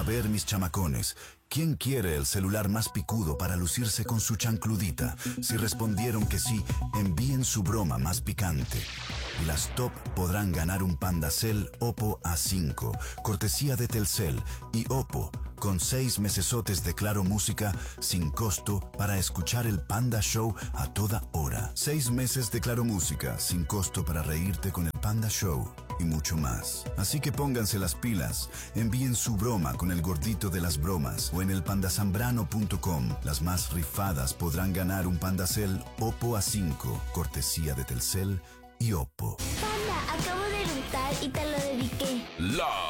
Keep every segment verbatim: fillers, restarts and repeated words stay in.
ver, mis chamacones, ¿quién quiere el celular más picudo para lucirse con su chancludita? Si respondieron que sí, envíen su broma más picante. Y las top podrán ganar un Pandacel Oppo A cinco, cortesía de Telcel y Oppo, con seis mesesotes de Claro Música sin costo para escuchar el Panda Show a toda hora. Seis meses de Claro Música sin costo para reírte con el Panda Show y mucho más. Así que pónganse las pilas, envíen su broma con el gordito de las bromas o en el pandasambrano punto com. Las más rifadas podrán ganar un Pandacel Oppo A cinco, cortesía de Telcel y Oppo. Panda, acabo de eructar y te lo dediqué. La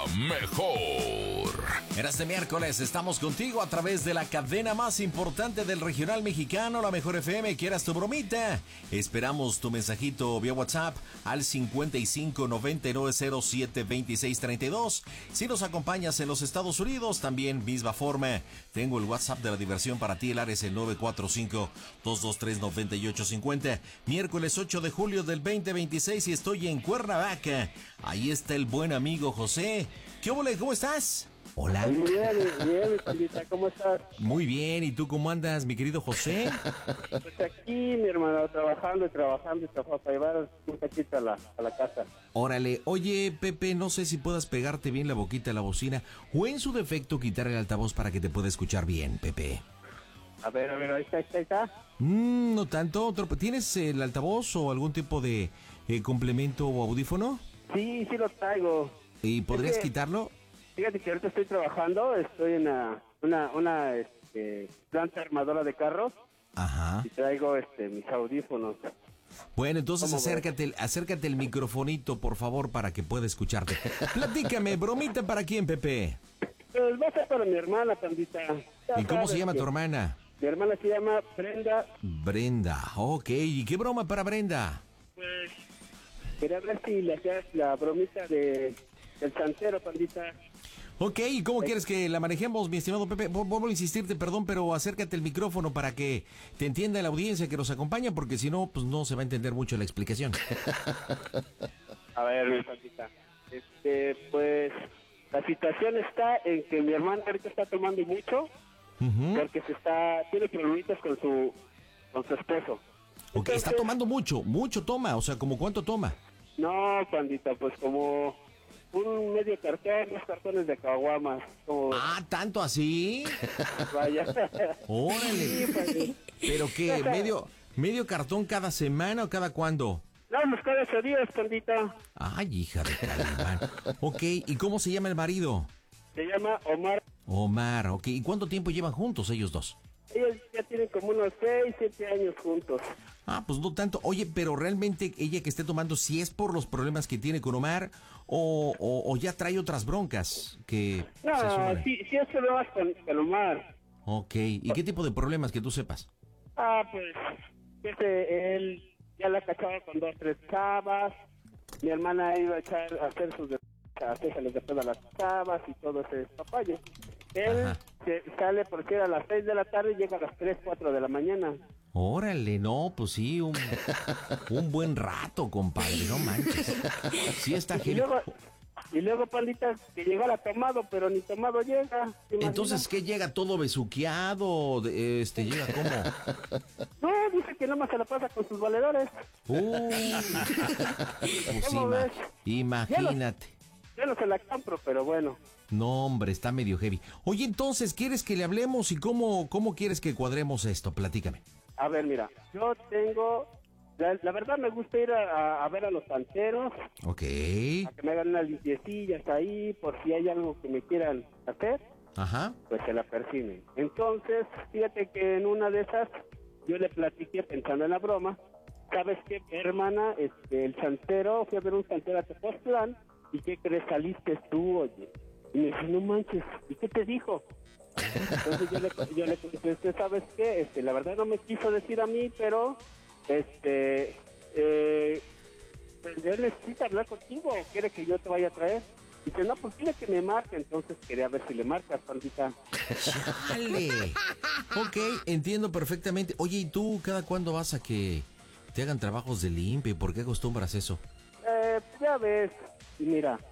mejor. En este miércoles estamos contigo a través de la cadena más importante del regional mexicano, La Mejor F M. ¿Quieras tu bromita? Esperamos tu mensajito vía WhatsApp al cincuenta y cinco noventa y nueve cero siete veintiséis treinta y dos. Si nos acompañas en los Estados Unidos, también misma forma. Tengo el WhatsApp de la diversión para ti. El área es el nueve cuatro cinco, dos dos tres, nueve ocho cinco cero. Miércoles ocho de julio del veinte veintiséis y estoy en Cuernavaca. Ahí está el buen amigo José. ¿Qué ole? ¿Cómo estás? Hola. Muy bien, bien, Pandita, ¿cómo estás? Muy bien, ¿y tú cómo andas, mi querido José? Pues aquí, mi hermano, trabajando y trabajando y trabajando para llevar un cachito a la, a la casa. Órale, oye, Pepe, no sé si puedas pegarte bien la boquita a la bocina o en su defecto quitar el altavoz para que te pueda escuchar bien, Pepe. A ver, a ver, ahí está, ahí está, ahí está. Mm, no tanto. ¿Tienes el altavoz o algún tipo de eh, complemento o audífono? Sí, sí lo traigo. ¿Y podrías Es que, quitarlo? Fíjate que ahorita estoy trabajando, estoy en una, una, una este, planta armadora de carros. Ajá. Y traigo este, mis audífonos. Bueno, entonces acércate, acércate el microfonito, por favor, para que pueda escucharte. Platícame, bromita para quién, Pepe. Pues va a ser para mi hermana, Pandita. Ya ¿Y cómo sabes se llama que tu hermana? Mi hermana se llama Brenda. Brenda, ok. ¿Y qué broma para Brenda? Pues quería ver si le hacías la bromita de del santero, Pandita. Ok, ¿y cómo quieres que la manejemos, mi estimado Pepe? Vuelvo a insistirte, perdón, pero acércate el micrófono para que te entienda la audiencia que nos acompaña, porque si no, pues no se va a entender mucho la explicación. A ver, mi Pandita. Este, pues, la situación está en que mi hermana ahorita está tomando mucho, uh-huh. porque se está, tiene problemitas con su, con su esposo. Ok, entonces, está tomando mucho, mucho toma, o sea, ¿como cuánto toma? No, Pandita, pues como un medio cartón, dos cartones de caguamas. Como... Ah, ¿tanto así? Vaya. Órale. Sí, ¿pero qué? ¿Medio, ¿Medio cartón cada semana o cada cuándo? No, pues cada ocho días, Pandita. Ay, hija de Calimán. Ok, ¿y cómo se llama el marido? Se llama Omar. Omar, ok. ¿Y cuánto tiempo llevan juntos ellos dos? Ellos ya tienen como unos seis, siete años juntos. Ah, pues no tanto. Oye, pero realmente ella que esté tomando, ¿si es por los problemas que tiene con Omar o, o, o ya trae otras broncas que no, se suman? sí, sí es problemas con, con Omar. Ok, ¿y qué tipo de problemas que tú sepas? Ah, pues, este, él ya la cachaba con dos, tres chavas. Mi hermana iba a echar a hacer sus de, a hacerse de todas las chavas y todo ese papayo. Él se sale porque era a las seis de la tarde y llega a las tres, cuatro de la mañana. Órale, no, pues sí, un, un buen rato, compadre, no manches. Sí está heavy. Y luego, y luego, Pandita, que llegara tomado, pero ni tomado llega. Entonces, ¿qué llega todo besuqueado? Este, ¿llega cómo? No, dice que nomás se la pasa con sus valedores. Uh, pues ima, imagínate. Yo no se la compro, pero bueno. No, hombre, está medio heavy. Oye, entonces, ¿quieres que le hablemos y cómo, cómo quieres que cuadremos esto? Platícame. A ver, mira, yo tengo... La, la verdad me gusta ir a, a ver a los santeros. Ok. A que me hagan unas limpiecillas ahí, por si hay algo que me quieran hacer. Ajá. Pues se la persiguen. Entonces, fíjate que en una de esas, yo le platiqué pensando en la broma. ¿Sabes qué, hermana? Este, el santero, fui a ver un santero a Tepoztlán. ¿Y qué crees? Saliste tú, oye. Y me dice, no manches, ¿y qué te dijo? Entonces yo le, yo le contesté, ¿sabes qué? Este, la verdad no me quiso decir a mí, pero, este, eh, pues él necesita hablar contigo, ¿o quiere que yo te vaya a traer? Y dice, no, pues quiere que me marque, entonces quería ver si le marcas, Pandita. ¡Chale! Ok, entiendo perfectamente. Oye, ¿y tú cada cuándo vas a que te hagan trabajos de limpia? ¿Por qué acostumbras eso? Eh, ya ves, mira,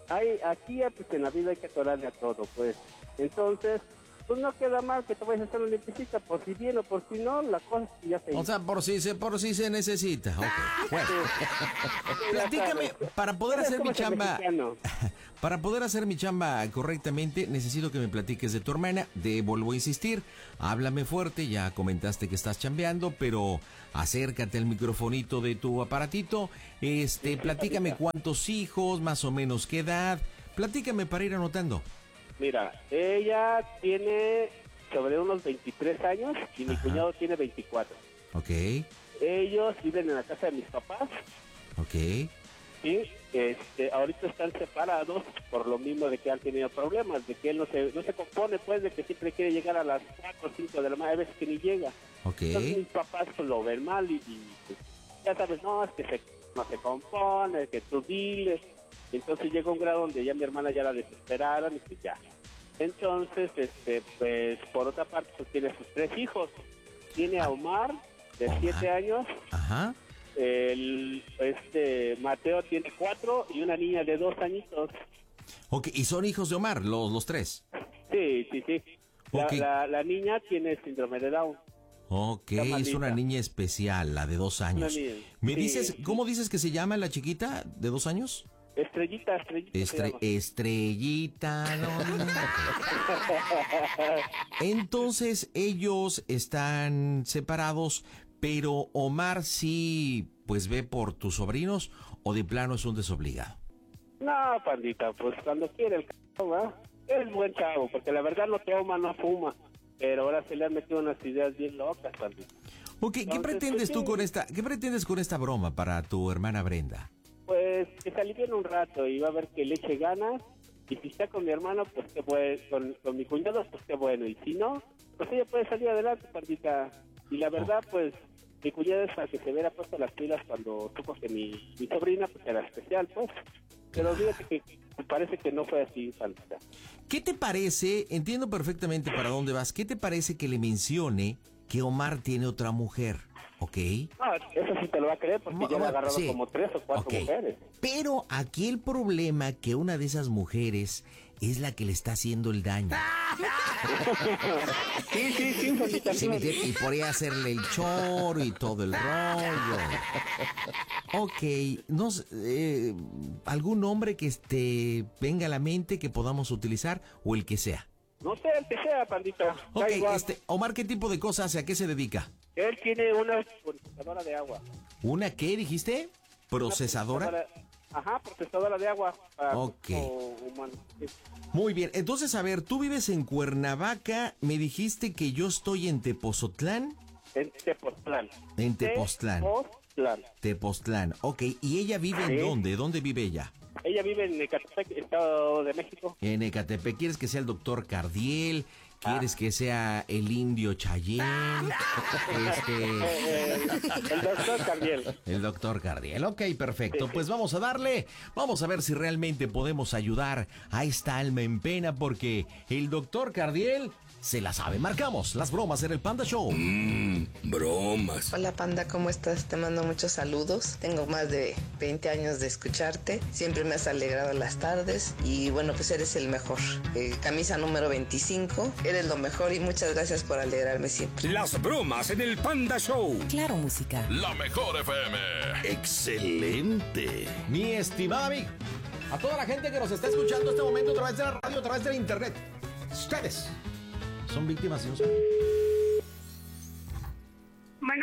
hay, aquí pues, en la vida hay que atorarle a todo, pues. Entonces, pues no queda mal que te vayas a hacer una limpiecita, por si bien o por si no, la cosa es que ya se hizo. O sea, por si se, por si se necesita. Okay. Bueno. Platícame, para poder hacer mi chamba, para poder hacer mi chamba correctamente, necesito que me platiques de tu hermana. De, vuelvo a insistir, háblame fuerte, ya comentaste que estás chambeando, pero acércate al microfonito de tu aparatito. Este, platícame cuántos hijos, más o menos qué edad. Platícame para ir anotando. Mira, ella tiene sobre unos veintitrés años y mi Ajá. cuñado tiene veinticuatro. Ok. Ellos viven en la casa de mis papás. Ok. Sí, este, ahorita están separados por lo mismo de que han tenido problemas, de que él no se, no se compone, pues, de que siempre quiere llegar a las cuatro o cinco de la mañana, a veces que ni llega. Ok. Entonces mis papás pues, lo ven mal y, y pues, ya sabes, no, es que se, no se compone, que tú diles. Entonces llega un grado donde ya mi hermana ya la desesperaron y pues ya. Entonces, este, pues por otra parte, pues tiene sus tres hijos. Tiene a Omar, de Omar. siete años. Ajá. El, este, Mateo tiene cuatro y una niña de dos añitos. Ok, ¿y son hijos de Omar, los, los tres? Sí, sí, sí. La, Okay. la, la niña tiene síndrome de Down. Ok, es una niña especial, la de dos años. Niña, ¿Me sí, dices, sí. cómo dices que se llama la chiquita de dos años? Estrellita, estrellita. Estre estrellita. No, no. Entonces ellos están separados, pero Omar sí, pues ve por tus sobrinos o de plano es un desobligado. No, pandita, pues cuando quiere el c***o, ¿va? Es buen chavo, porque la verdad no toma, no fuma, pero ahora se le han metido unas ideas bien locas, pandita. Ok, Entonces, ¿qué pretendes pues, tú sí. con esta, qué pretendes con esta broma para tu hermana Brenda? Pues que se aliviene un rato y va a ver que le eche ganas. Y si está con mi hermano, pues qué bueno. Con, con mi cuñado, pues qué bueno. Y si no, pues ella puede salir adelante, pandita. Y la verdad, pues, mi cuñado es la que se hubiera puesto las pilas cuando supo que mi, mi sobrina pues, era especial, pues. Pero fíjate que parece que no fue así, pandita. ¿Qué te parece? Entiendo perfectamente para dónde vas. ¿Qué te parece que le mencione que Omar tiene otra mujer? ¿Ok? No, eso sí te lo va a creer porque ya le ha agarrado sí. como tres o cuatro Okay. mujeres. Pero aquí el problema que una de esas mujeres es la que le está haciendo el daño. Sí, sí, sí, pandita. ¿Sí me entiendes? Y por ahí hacerle el choro y todo el rollo. Ok, no, sé, eh, ¿algún nombre que este, venga a la mente que podamos utilizar o el que sea? No sé, el que sea, pandita. Ok, Da igual. este, Omar, ¿qué tipo de cosas hace? ¿A qué se dedica? Él tiene una procesadora de agua. ¿Una qué dijiste? ¿Procesadora? Una procesadora- Ajá, procesadora de agua. Para Ok. consumo humano. Sí. Muy bien, entonces, a ver, tú vives en Cuernavaca, me dijiste que yo estoy en Tepozotlán. En Tepoztlán. En Tepoztlán. Tepoztlán. Tepoztlán, ok, ¿y ella vive en Sí. dónde? ¿Dónde vive ella? Ella vive en Ecatepec, Estado de México. En Ecatepec. ¿Quieres que sea el doctor Cardiel? ¿Quieres ah. que sea el indio Chayén? Este... Eh, el doctor Cardiel. El doctor Cardiel. Ok, perfecto. Sí, sí. Pues vamos a darle. Vamos a ver si realmente podemos ayudar a esta alma en pena porque el doctor Cardiel se la sabe. Marcamos las bromas en el Panda Show. Mmm, bromas. Hola Panda, ¿cómo estás? Te mando muchos saludos. Tengo más de veinte años de escucharte. Siempre me has alegrado las tardes y bueno, pues eres el mejor. Eh, camisa número veinticinco, eres lo mejor y muchas gracias por alegrarme siempre. Las bromas en el Panda Show. Claro, música. La mejor F M. Excelente. Mi estimada amiga, a toda la gente que nos está escuchando en este momento a través de la radio, a través de la internet, ustedes son víctimas y no son... Bueno.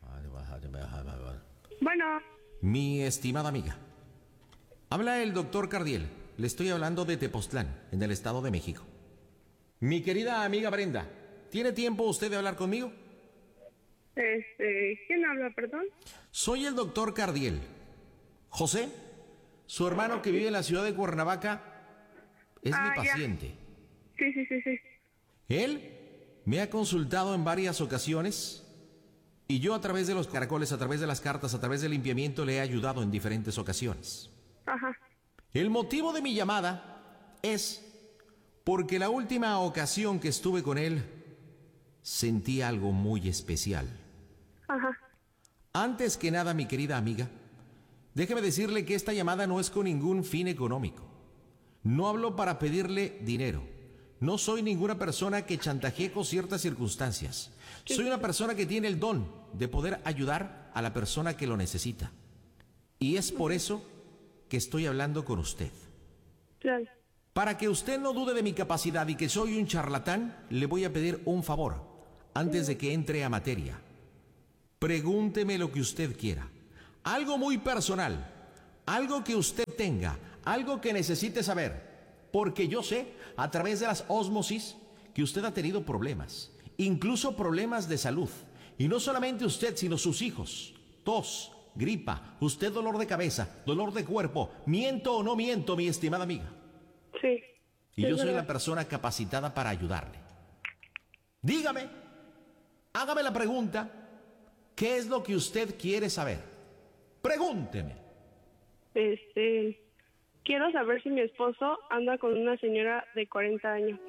Bueno. Mi estimada amiga, habla el doctor Cardiel. Le estoy hablando de Tepoztlán, en el Estado de México. Mi querida amiga Brenda, ¿tiene tiempo usted de hablar conmigo? Este, ¿quién habla, perdón? Soy el doctor Cardiel. José, su hermano que vive en la ciudad de Cuernavaca, es ah, mi paciente. Ya. Sí, sí, sí, sí. Él me ha consultado en varias ocasiones y yo a través de los caracoles, a través de las cartas, a través del limpiamiento le he ayudado en diferentes ocasiones. Ajá. El motivo de mi llamada es porque la última ocasión que estuve con él sentí algo muy especial. Ajá. Antes que nada, mi querida amiga, déjeme decirle que esta llamada no es con ningún fin económico. No hablo para pedirle dinero. No soy ninguna persona que chantajee con ciertas circunstancias. Soy una persona que tiene el don de poder ayudar a la persona que lo necesita. Y es por eso que estoy hablando con usted. Claro. Para que usted no dude de mi capacidad y que soy un charlatán, le voy a pedir un favor antes de que entre a materia. Pregúnteme lo que usted quiera. Algo muy personal, algo que usted tenga, algo que necesite saber. Porque yo sé, a través de las ósmosis, que usted ha tenido problemas, incluso problemas de salud. Y no solamente usted, sino sus hijos. Tos, gripa, usted dolor de cabeza, dolor de cuerpo. ¿Miento o no miento, mi estimada amiga? Sí. Y yo soy verdad. la persona capacitada para ayudarle. Dígame, hágame la pregunta, ¿qué es lo que usted quiere saber? Pregúnteme. Este, quiero saber si mi esposo anda con una señora de cuarenta años.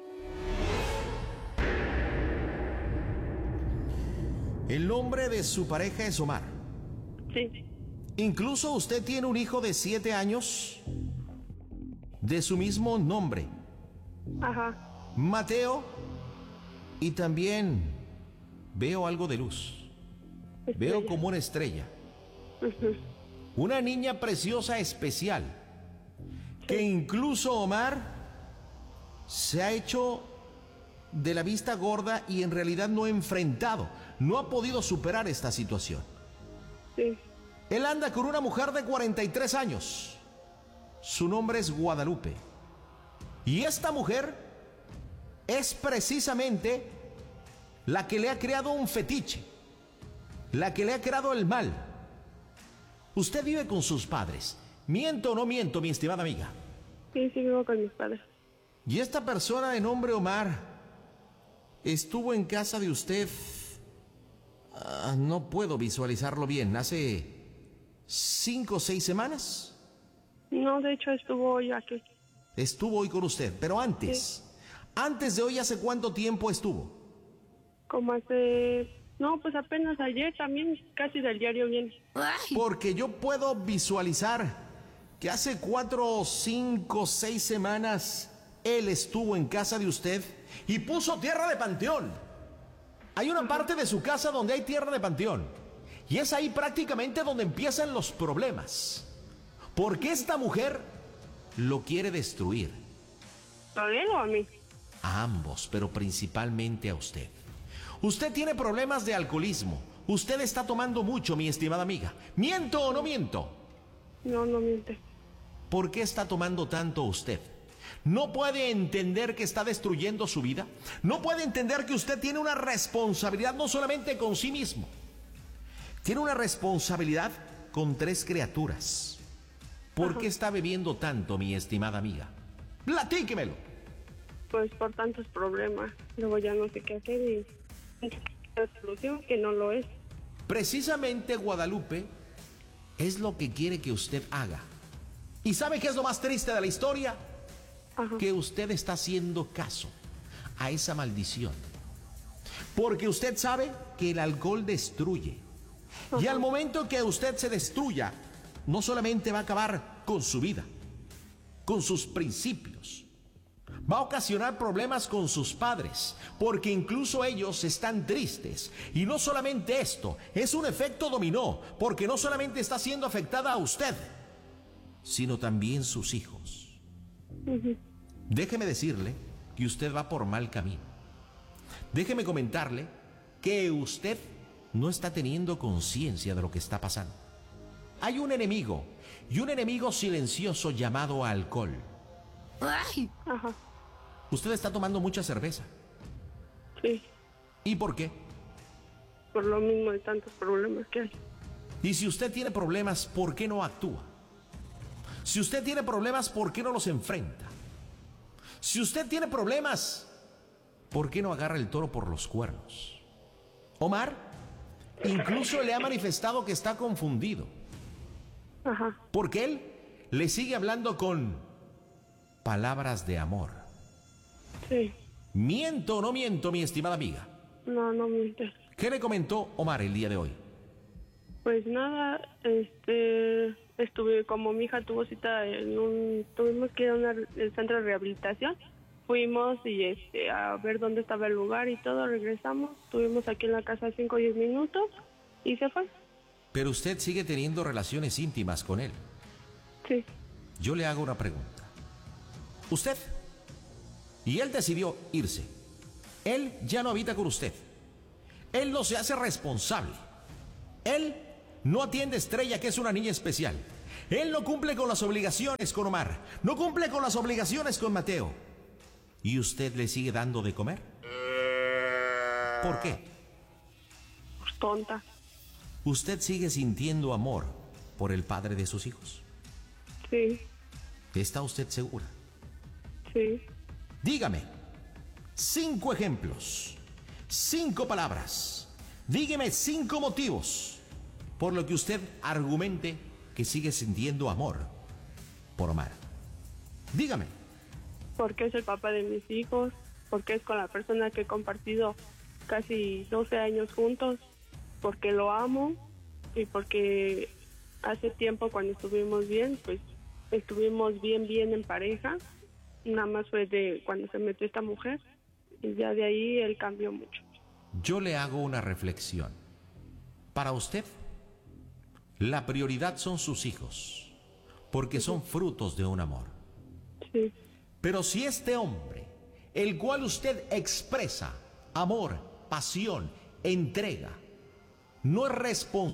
El nombre de su pareja es Omar. Sí. Incluso usted tiene un hijo de siete años de su mismo nombre, Ajá. Mateo, y también veo algo de luz. Veo Estrella. como una estrella. Ujú. Una niña preciosa especial, que incluso Omar se ha hecho de la vista gorda y en realidad no ha enfrentado, no ha podido superar esta situación. Sí. Él anda con una mujer de cuarenta y tres años. Su nombre es Guadalupe. Y esta mujer es precisamente la que le ha creado un fetiche, la que le ha creado el mal. Usted vive con sus padres. ¿Miento o no miento, mi estimada amiga? Sí, sí, vivo con mis padres. Y esta persona de nombre Omar estuvo en casa de usted. Ah, no puedo visualizarlo bien. ¿Hace cinco o seis semanas? No, de hecho estuvo hoy aquí. Estuvo hoy con usted, pero antes. Antes de hoy, ¿hace cuánto tiempo estuvo? Como hace... No, pues apenas ayer también, casi del diario viene. Porque yo puedo visualizar que hace cuatro, cinco, seis semanas él estuvo en casa de usted y puso tierra de panteón. Hay una parte de su casa donde hay tierra de panteón y es ahí prácticamente donde empiezan los problemas. Porque esta mujer lo quiere destruir. ¿A él o a mí? A ambos, pero principalmente a usted. Usted tiene problemas de alcoholismo. Usted está tomando mucho, mi estimada amiga. ¿Miento o no miento? No, no miente. ¿Por qué está tomando tanto usted? ¿No puede entender que está destruyendo su vida? ¿No puede entender que usted tiene una responsabilidad no solamente con sí mismo? Tiene una responsabilidad con tres criaturas. ¿Por qué está bebiendo tanto, mi estimada amiga? Platíquemelo. Pues por tantos problemas. Luego ya no sé qué hacer y... la solución que no lo es. Precisamente Guadalupe es lo que quiere que usted haga. ¿Y sabe qué es lo más triste de la historia? Ajá. Que usted está haciendo caso a esa maldición. Porque usted sabe que el alcohol destruye. Y al momento que usted se destruya, no solamente va a acabar con su vida, con sus principios, va a ocasionar problemas con sus padres, porque incluso ellos están tristes. Y no solamente esto, es un efecto dominó, porque no solamente está siendo afectada a usted, sino también sus hijos. Uh-huh. Déjeme decirle que usted va por mal camino. Déjeme comentarle que usted no está teniendo conciencia de lo que está pasando. Hay un enemigo, y un enemigo silencioso llamado alcohol. Ajá. Usted está tomando mucha cerveza. Sí. ¿Y por qué? Por lo mismo de tantos problemas que hay. Y si usted tiene problemas, ¿por qué no actúa? Si usted tiene problemas, ¿por qué no los enfrenta? Si usted tiene problemas, ¿por qué no agarra el toro por los cuernos? Omar incluso le ha manifestado que está confundido. Ajá. Porque él le sigue hablando con palabras de amor. Sí. ¿Miento o no miento, mi estimada amiga? No, no miente. ¿Qué le comentó Omar el día de hoy? Pues nada, este... estuve, como mi hija tuvo cita en un, tuvimos que ir a una, el centro de rehabilitación, fuimos y este a ver dónde estaba el lugar y todo, regresamos, estuvimos aquí en la casa cinco o diez minutos y se fue. Pero usted sigue teniendo relaciones íntimas con él. Sí. Yo le hago una pregunta. Usted, y él decidió irse. Él ya no habita con usted. Él no se hace responsable. Él no atiende a Estrella, que es una niña especial. Él no cumple con las obligaciones con Omar. No cumple con las obligaciones con Mateo. ¿Y usted le sigue dando de comer? ¿Por qué? Pues tonta. ¿Usted sigue sintiendo amor por el padre de sus hijos? Sí. ¿Está usted segura? Sí. Dígame, cinco ejemplos, cinco palabras, dígame cinco motivos por lo que usted argumente que sigue sintiendo amor por Omar. Dígame. Porque es el papá de mis hijos, porque es con la persona que he compartido casi doce años juntos, porque lo amo y porque hace tiempo cuando estuvimos bien, pues estuvimos bien, bien en pareja. Nada más fue de cuando se metió esta mujer y ya de ahí él cambió mucho. Yo le hago una reflexión. Para usted, la prioridad son sus hijos, porque son frutos de un amor. Sí. Pero si este hombre, el cual usted expresa amor, pasión, entrega, no es responsable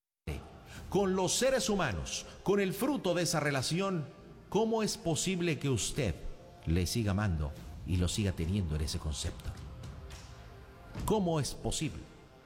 con los seres humanos, con el fruto de esa relación, ¿cómo es posible que usted le siga amando y lo siga teniendo en ese concepto? ¿Cómo es posible?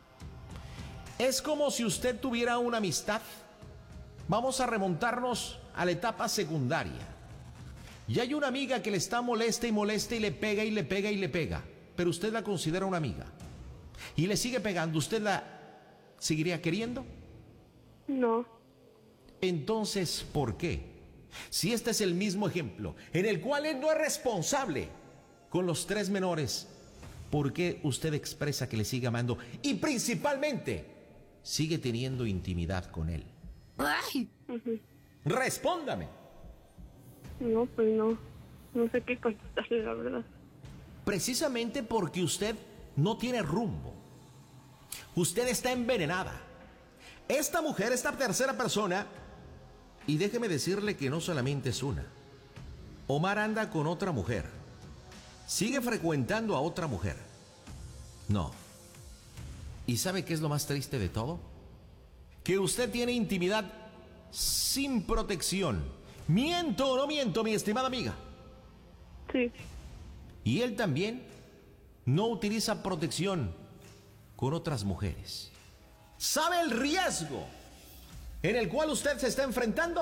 Es como si usted tuviera una amistad. Vamos a remontarnos a la etapa secundaria. Y hay una amiga que le está molesta y molesta y le pega y le pega y le pega, pero usted la considera una amiga y le sigue pegando. ¿Usted la seguiría queriendo? No. Entonces, ¿por qué? Si este es el mismo ejemplo en el cual él no es responsable con los tres menores, ¿por qué usted expresa que le sigue amando y principalmente sigue teniendo intimidad con él? Ay. Uh-huh. Respóndame. No, pues no. No sé qué contestarle, la verdad. Precisamente porque usted no tiene rumbo. Usted está envenenada. Esta mujer, esta tercera persona, y déjeme decirle que no solamente es una. Omar anda con otra mujer. Sigue frecuentando a otra mujer. No. ¿Y sabe qué es lo más triste de todo? Que usted tiene intimidad sin protección. ¿Miento o no miento, mi estimada amiga? Sí. Y él también no utiliza protección con otras mujeres. ¿Sabe el riesgo en el cual usted se está enfrentando?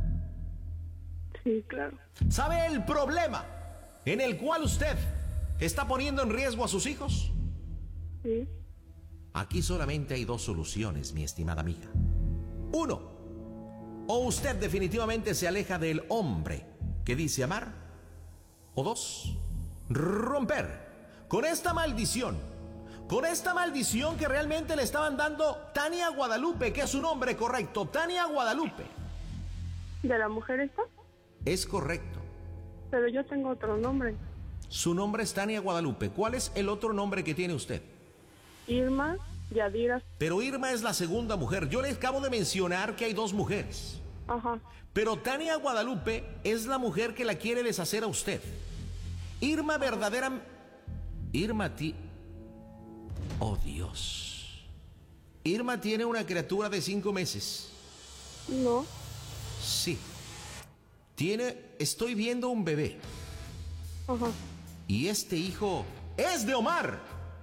Sí, claro. ¿Sabe el problema en el cual usted está poniendo en riesgo a sus hijos? Sí. Aquí solamente hay dos soluciones, mi estimada amiga. Uno, o usted definitivamente se aleja del hombre que dice amar. O dos, romper con esta maldición, con esta maldición que realmente le estaban dando Tania Guadalupe, que es su nombre correcto, Tania Guadalupe. ¿De la mujer esta? Es correcto. Pero yo tengo otro nombre. Su nombre es Tania Guadalupe. ¿Cuál es el otro nombre que tiene usted? Irma Yadira. Pero Irma es la segunda mujer. Yo le acabo de mencionar que hay dos mujeres. Ajá. Pero Tania Guadalupe es la mujer que la quiere deshacer a usted. Irma verdadera... Irma ti... Oh, Dios. Irma tiene una criatura de cinco meses. No. Sí. Tiene... Estoy viendo un bebé. Ajá. Y este hijo es de Omar.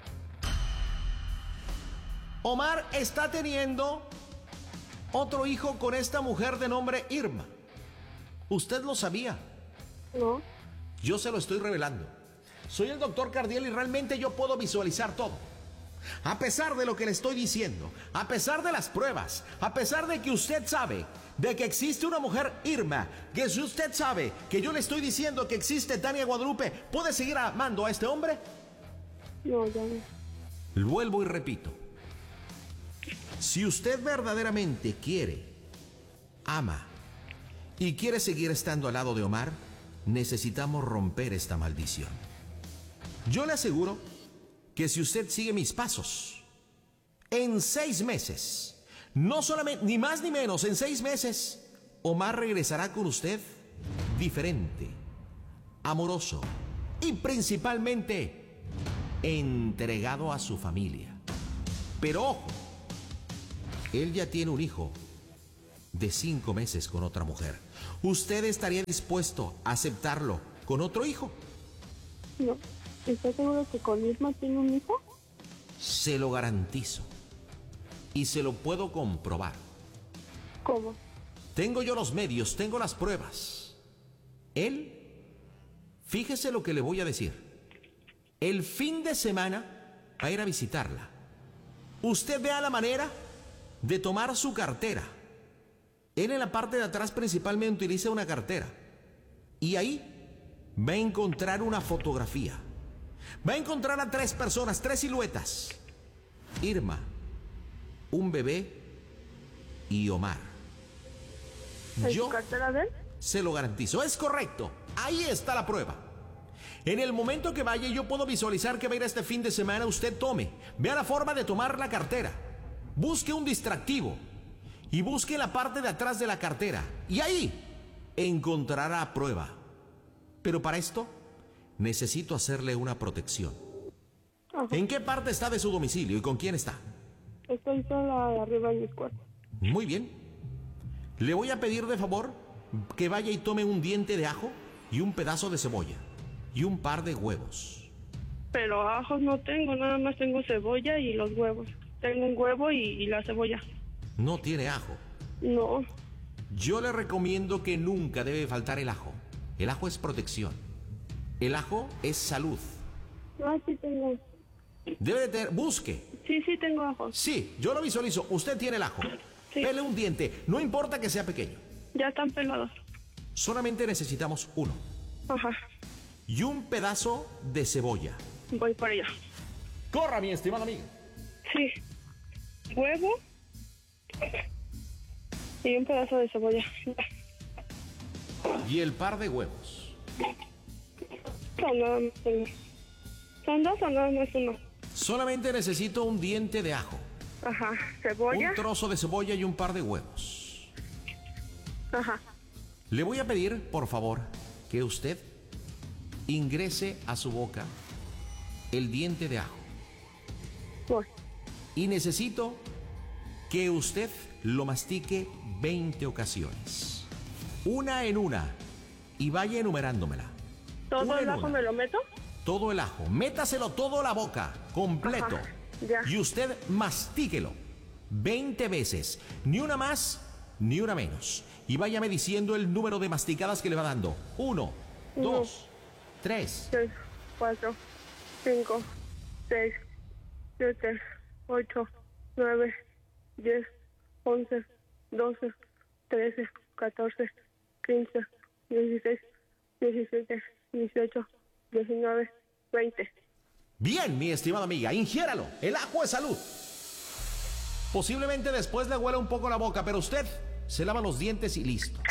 Omar está teniendo otro hijo con esta mujer de nombre Irma. ¿Usted lo sabía? No. Yo se lo estoy revelando. Soy el doctor Cardiel y realmente yo puedo visualizar todo. A pesar de lo que le estoy diciendo, a pesar de las pruebas, a pesar de que usted sabe de que existe una mujer Irma, que si usted sabe que yo le estoy diciendo que existe Tania Guadalupe, ¿puede seguir amando a este hombre? No, ya no. Vuelvo y repito. Si usted verdaderamente quiere, ama y quiere seguir estando al lado de Omar, necesitamos romper esta maldición. Yo le aseguro que si usted sigue mis pasos, en seis meses, no solamente, ni más ni menos, en seis meses, Omar regresará con usted diferente, amoroso y principalmente entregado a su familia. Pero ojo, él ya tiene un hijo de cinco meses con otra mujer. ¿Usted estaría dispuesto a aceptarlo con otro hijo? No. ¿Estás seguro que con Irma tiene un hijo? Se lo garantizo. Y se lo puedo comprobar. ¿Cómo? Tengo yo los medios, tengo las pruebas. Él, fíjese lo que le voy a decir. El fin de semana va a ir a visitarla. Usted vea la manera de tomar su cartera. Él en la parte de atrás principalmente utiliza una cartera. Y ahí va a encontrar una fotografía. Va a encontrar a tres personas, tres siluetas. Irma, un bebé y Omar. ¿En Yo su cartera de él? se lo garantizo. Es correcto. Ahí está la prueba. En el momento que vaya, yo puedo visualizar que va a ir este fin de semana. Usted tome. Vea la forma de tomar la cartera. Busque un distractivo. Y busque la parte de atrás de la cartera. Y ahí encontrará prueba. Pero para esto, necesito hacerle una protección. Ajá. ¿En qué parte está de su domicilio y con quién está? Estoy sola arriba en mis cuartos. Muy bien. Le voy a pedir de favor que vaya y tome un diente de ajo y un pedazo de cebolla y un par de huevos. Pero ajos no tengo, nada más tengo cebolla y los huevos. Tengo un huevo y, y la cebolla. No tiene ajo. No. Yo le recomiendo que nunca debe faltar el ajo. El ajo es protección. El ajo es salud. Ah, sí tengo. Debe de tener, busque. Sí, sí tengo ajos. Sí, yo lo visualizo. Usted tiene el ajo. Sí. Pele un diente, no importa que sea pequeño. Ya están pelados. Solamente necesitamos uno. Ajá. Y un pedazo de cebolla. Voy para allá. Corra, mi estimada amiga. Sí. Huevo y un pedazo de cebolla. Y el par de huevos. Son nada más uno. ¿Son dos o nada más uno? Solamente necesito un diente de ajo, Ajá. Cebolla. un trozo de cebolla y un par de huevos. Ajá. Le voy a pedir, por favor, que usted ingrese a su boca el diente de ajo. Voy. Y necesito que usted lo mastique veinte ocasiones. Una en una. Y vaya enumerándomela. ¿Todo Una el en ajo una. me lo meto? Todo el ajo. Métaselo todo a la boca, completo. Ajá, ya. Y usted mastíquelo veinte veces. Ni una más, ni una menos. Y váyame diciendo el número de masticadas que le va dando. Uno, Uno. dos, tres. Tres, cuatro, cinco, seis, siete, ocho, nueve, diez, once, doce, trece, catorce, quince, dieciséis, diecisiete, dieciocho, diecinueve, veinte. Bien, mi estimada amiga, ingiéralo. El ajo es salud. Posiblemente después le huela un poco la boca, pero usted se lava los dientes y listo.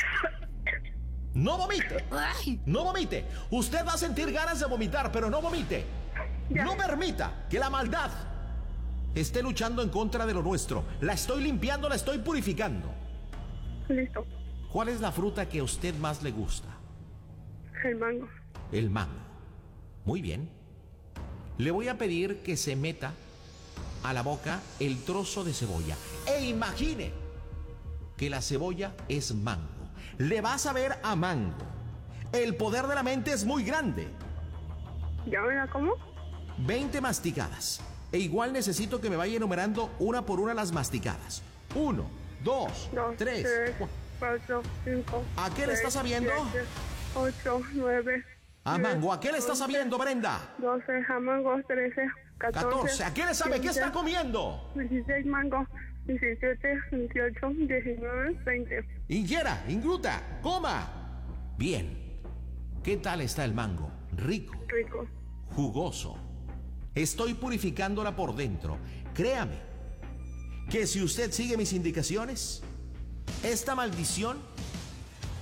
No vomite. No vomite. Usted va a sentir ganas de vomitar, pero no vomite. Ya. No permita que la maldad esté luchando en contra de lo nuestro. La estoy limpiando, la estoy purificando. Listo. ¿Cuál es la fruta que a usted más le gusta? El mango. El mango. Muy bien. Le voy a pedir que se meta a la boca el trozo de cebolla. E imagine que la cebolla es mango. Le va a saber a mango. El poder de la mente es muy grande. ¿Ya me la como? veinte masticadas. E igual necesito que me vaya enumerando una por una las masticadas. Uno, dos, Dos, tres. tres, cu- cuatro, cinco. ¿A qué le está seis, sabiendo? siete, ocho, nueve. A diez, mango. ¿A qué le está once, sabiendo, Brenda? doce, a mango, trece, catorce. catorce. ¿A qué le sabe? ¿Qué quince, está comiendo? dieciséis mango, diecisiete, dieciocho, diecinueve, veinte. Ingiera, ingruta, coma. Bien. ¿Qué tal está el mango? Rico, Rico. jugoso. Estoy purificándola por dentro. Créame que si usted sigue mis indicaciones, esta maldición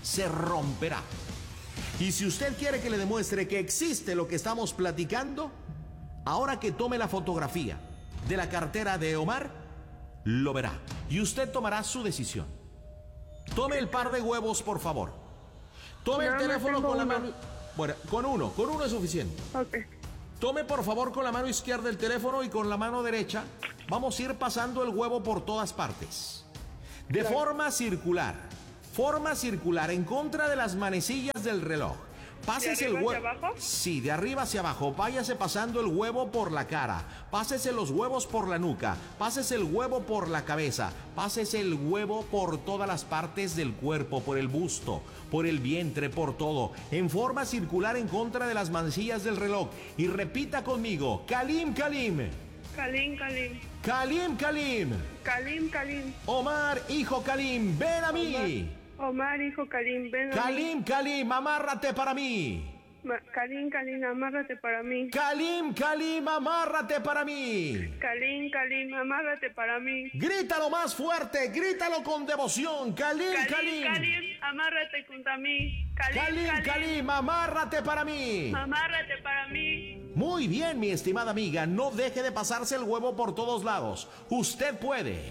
se romperá. Y si usted quiere que le demuestre que existe lo que estamos platicando, ahora que tome la fotografía de la cartera de Omar, lo verá. Y usted tomará su decisión. Tome el par de huevos, por favor. Tome el teléfono con la mano... Bueno, con uno, con uno es suficiente. Ok. Tome por favor con la mano izquierda el teléfono y con la mano derecha vamos a ir pasando el huevo por todas partes. De Claro. forma circular. Forma circular en contra de las manecillas del reloj. Pásese ¿De el arriba huevo. hacia abajo? Sí, de arriba hacia abajo. Váyase pasando el huevo por la cara. Pásese los huevos por la nuca. Pásese el huevo por la cabeza. Pásese el huevo por todas las partes del cuerpo, por el busto, por el vientre, por todo. En forma circular en contra de las manecillas del reloj. Y repita conmigo. Kalim, Kalim. Kalim, Kalim. Kalim, Kalim. Kalim, Kalim. Omar, hijo Kalim, ven a mí. Omar, hijo Kalim, ven a mí. Kalim, Kalim, amárrate para mí. Ma- Kalim, Kalim, amárrate para mí. Kalim, Kalim, amárrate para mí. Kalim, Kalim, amárrate para mí. Grítalo más fuerte, grítalo con devoción. Kalim, Kalim, Kalim. Kalim, amárrate contra mí. Kalim, Kalim, Kalim, Kalim, amárrate para mí. amárrate para mí. Muy bien, mi estimada amiga, no deje de pasarse el huevo por todos lados. Usted puede.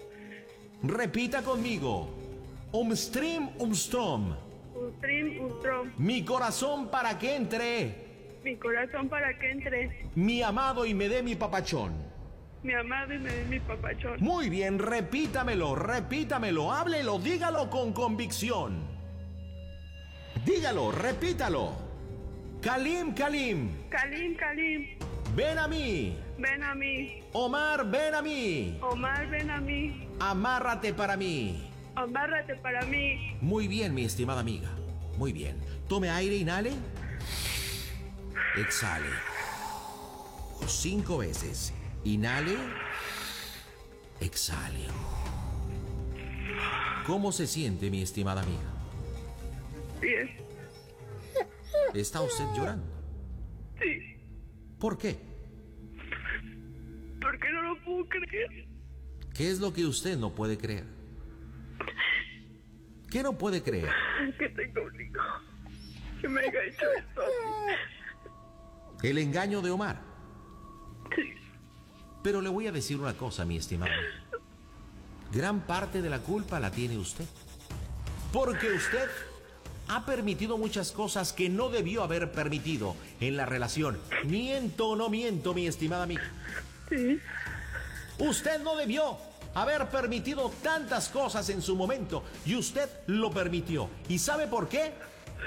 Repita conmigo. Umstrim, umstrom. Ustrim, ustrom. Mi corazón para que entre. Mi corazón para que entre. Mi amado y me dé mi papachón. Mi amado y me dé mi papachón. Muy bien, repítamelo, repítamelo, háblelo, dígalo con convicción. Dígalo, repítalo. Kalim, Kalim, Kalim, Kalim, ven a mí. ven a mí. Omar, ven a mí. Omar, ven a mí. Amárrate para mí. Amárrate para mí. Muy bien, mi estimada amiga. Muy bien. Tome aire, inhale. Exhale. Cinco veces. Inhale. Exhale. ¿Cómo se siente, mi estimada amiga? Bien. ¿Está usted llorando? Sí. ¿Por qué? Porque no lo puedo creer. ¿Qué es lo que usted no puede creer? ¿Qué no puede creer? Que tengo un hijo. Que me haya hecho esto. El engaño de Omar. Sí. Pero le voy a decir una cosa, mi estimado. Gran parte de la culpa la tiene usted. Porque usted ha permitido muchas cosas que no debió haber permitido en la relación. ¿Miento o no miento, mi estimada amiga? Sí. Usted no debió haber permitido tantas cosas en su momento y usted lo permitió. ¿Y sabe por qué?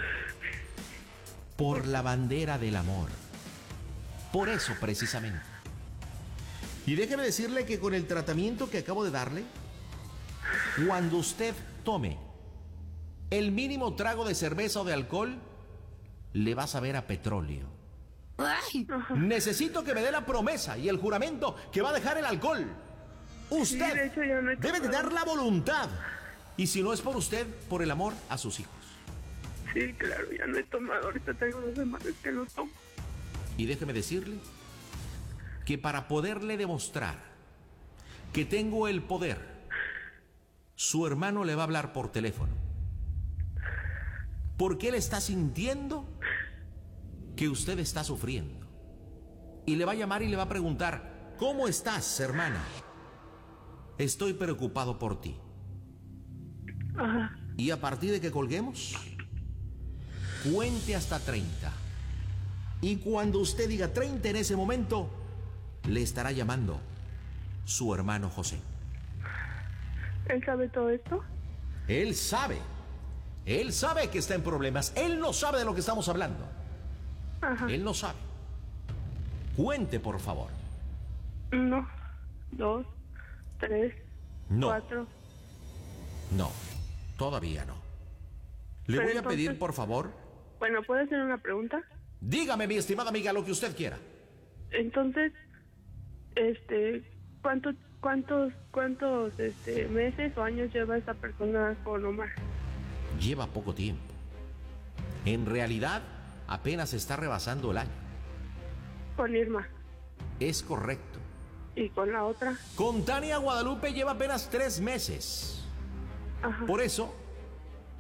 Por la bandera del amor. Por eso precisamente. Y déjeme decirle que con el tratamiento que acabo de darle, cuando usted tome el mínimo trago de cerveza o de alcohol, le va a saber a petróleo. Necesito que me dé la promesa y el juramento que va a dejar el alcohol. Usted Sí, de hecho, yo no he debe de tomado. dar la voluntad. Y si no es por usted, por el amor a sus hijos. Sí, claro, ya no he tomado. Ahorita tengo dos semanas que no tomo. Y déjeme decirle que para poderle demostrar que tengo el poder, su hermano le va a hablar por teléfono. Porque él está sintiendo que usted está sufriendo. Y le va a llamar y le va a preguntar, ¿cómo estás, hermana? Estoy preocupado por ti. Ajá. Y a partir de que colguemos, cuente hasta treinta. Y cuando usted diga treinta en ese momento, le estará llamando su hermano José. ¿Él sabe todo esto? Él sabe. Él sabe que está en problemas. Él no sabe de lo que estamos hablando. Ajá. Él no sabe. Cuente, por favor. Uno, dos, tres, No. cuatro. No, todavía no. Le Pero voy a entonces- pedir, por favor, Bueno, ¿puedo hacer una pregunta? dígame, mi estimada amiga, lo que usted quiera. Entonces, este, ¿cuántos, cuántos, cuántos, este, meses o años lleva esa persona con Omar? Lleva poco tiempo. En realidad, apenas está rebasando el año. Con Irma. Es correcto. ¿Y con la otra? Con Tania Guadalupe lleva apenas tres meses. Ajá. Por eso,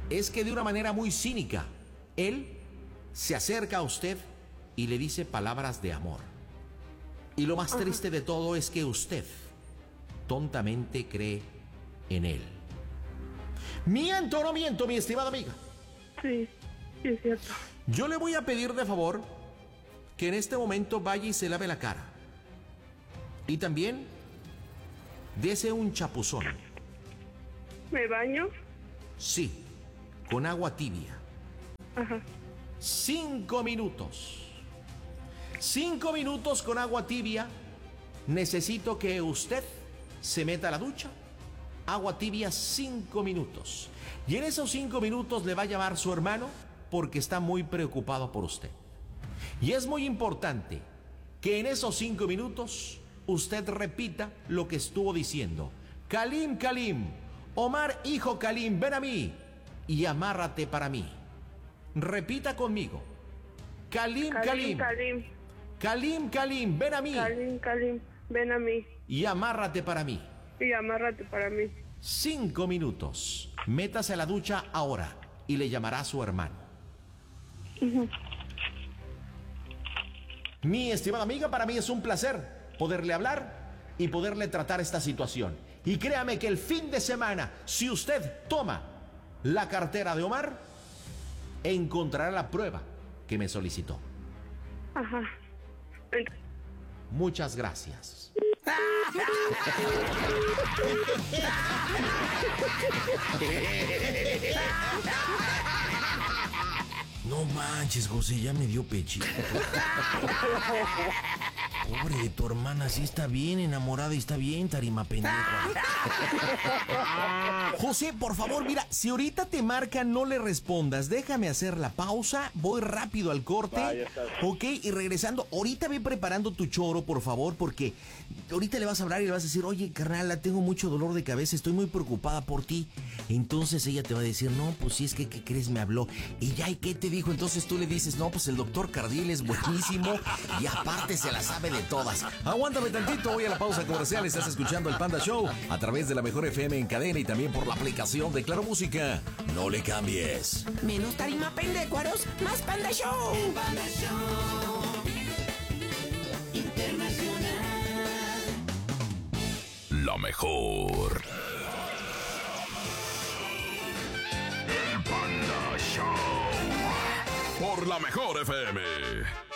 es que de una manera muy cínica, él se acerca a usted y le dice palabras de amor. Y lo más triste de todo es que usted tontamente cree en él. ¿Miento o no miento, mi estimada amiga? Sí, sí es cierto. Yo le voy a pedir de favor que en este momento vaya y se lave la cara. Y también dese un chapuzón. ¿Me baño? Sí, con agua tibia. Ajá. Cinco minutos. Cinco minutos con agua tibia. Necesito que usted se meta a la ducha. Agua tibia, cinco minutos. Y en esos cinco minutos le va a llamar su hermano porque está muy preocupado por usted. Y es muy importante que en esos cinco minutos usted repita lo que estuvo diciendo. Kalim, Kalim, Omar, hijo Kalim, ven a mí y amárrate para mí. Repita conmigo. Kalim, Kalim, Kalim, Kalim, Kalim, ven a mí. Kalim, Kalim, ven a mí. Y amárrate para mí. Y amárrate para mí. Cinco minutos. Métase a la ducha ahora y le llamará a su hermano. Uh-huh. Mi estimada amiga, para mí es un placer poderle hablar y poderle tratar esta situación. Y créame que el fin de semana, si usted toma la cartera de Omar, encontrará la prueba que me solicitó. Ajá. Muchas gracias. No manches, José, ya me dio pechito. Pobre de tu hermana, sí está bien enamorada y está bien tarima pendeja. José, por favor, mira, si ahorita te marca, no le respondas. Déjame hacer la pausa, voy rápido al corte. Ah, ya está. Ok, y regresando, ahorita ve preparando tu choro, por favor, porque ahorita le vas a hablar y le vas a decir, oye, carnal, tengo mucho dolor de cabeza, estoy muy preocupada por ti. Entonces ella te va a decir, no, pues si es que, ¿qué crees? Me habló. Y ya, ¿y qué te dijo? Entonces tú le dices, no, pues el doctor Cardiel es buenísimo y aparte se la sabe de todas. Aguántame tantito, voy a la pausa comercial. Estás escuchando el Panda Show a través de la Mejor F M en cadena y también por la aplicación de Claro Música. No le cambies. Menos tarima pendecuaros, más Panda Show. El Panda Show Internacional. La mejor. El Panda Show. Por la Mejor F M.